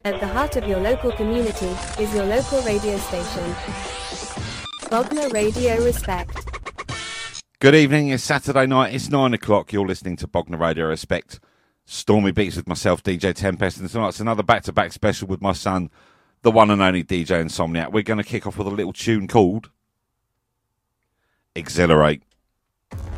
At the heart of your local community is your local radio station. Bognor Radio Respect. Good evening, it's Saturday night, it's 9 o'clock, you're listening to Bognor Radio Respect. Stormy Beats with myself, DJ Tempest, and tonight's another back-to-back special with my son, the one and only DJ Insomniac. We're going to kick off with a little tune called Exhilarate.